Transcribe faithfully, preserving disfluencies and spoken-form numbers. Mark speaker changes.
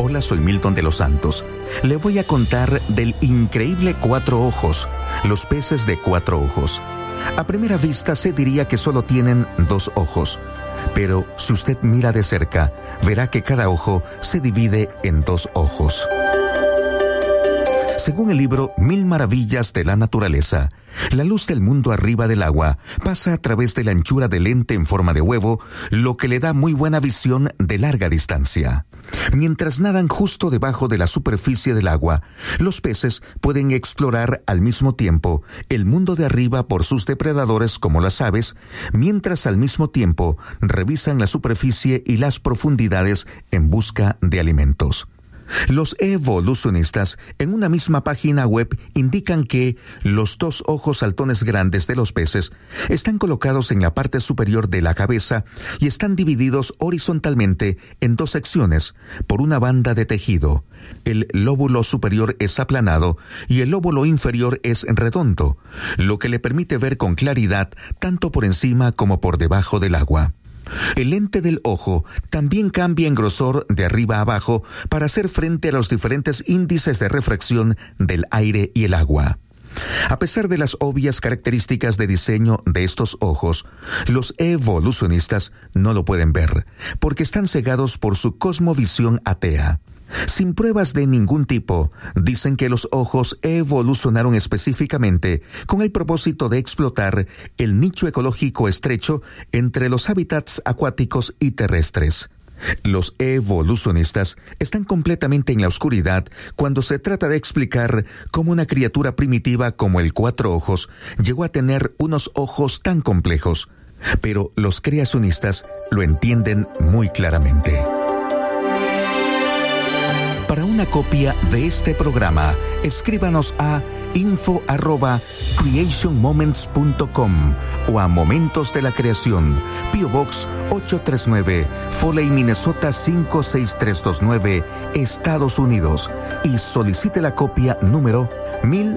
Speaker 1: Hola, soy Milton de los Santos. Le voy a contar del increíble cuatro ojos, los peces de cuatro ojos. A primera vista se diría que solo tienen dos ojos, pero si usted mira de cerca, verá que cada ojo se divide en dos ojos. Según el libro Mil Maravillas de la Naturaleza, la luz del mundo arriba del agua pasa a través de la anchura del lente en forma de huevo, lo que le da muy buena visión de larga distancia. Mientras nadan justo debajo de la superficie del agua, los peces pueden explorar al mismo tiempo el mundo de arriba por sus depredadores como las aves, mientras al mismo tiempo revisan la superficie y las profundidades en busca de alimentos. Los evolucionistas en una misma página web indican que los dos ojos saltones grandes de los peces están colocados en la parte superior de la cabeza y están divididos horizontalmente en dos secciones por una banda de tejido. El lóbulo superior es aplanado y el lóbulo inferior es redondo, lo que le permite ver con claridad tanto por encima como por debajo del agua. El lente del ojo también cambia en grosor de arriba a abajo para hacer frente a los diferentes índices de refracción del aire y el agua. A pesar de las obvias características de diseño de estos ojos, los evolucionistas no lo pueden ver, porque están cegados por su cosmovisión atea. Sin pruebas de ningún tipo, dicen que los ojos evolucionaron específicamente con el propósito de explotar el nicho ecológico estrecho entre los hábitats acuáticos y terrestres. Los evolucionistas están completamente en la oscuridad cuando se trata de explicar cómo una criatura primitiva como el cuatro ojos llegó a tener unos ojos tan complejos, pero los creacionistas lo entienden muy claramente. Para una copia de este programa, escríbanos a info arroba creation moments punto com o a Momentos de la Creación, P O Box ocho tres nueve, Foley, Minnesota cinco seis tres dos nueve, Estados Unidos, y solicite la copia número mil